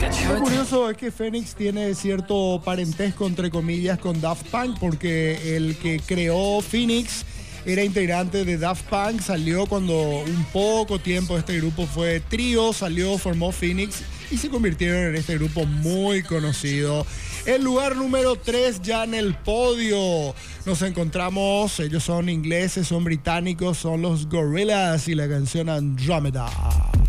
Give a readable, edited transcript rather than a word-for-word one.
Lo curioso es que Phoenix tiene cierto parentesco, entre comillas, con Daft Punk, porque el que creó Phoenix era integrante de Daft Punk, salió cuando un poco tiempo este grupo fue trío, salió, formó Phoenix y se convirtieron en este grupo muy conocido. El lugar número 3 ya en el podio nos encontramos, ellos son ingleses, son británicos, son los Gorillaz y la canción Andromeda.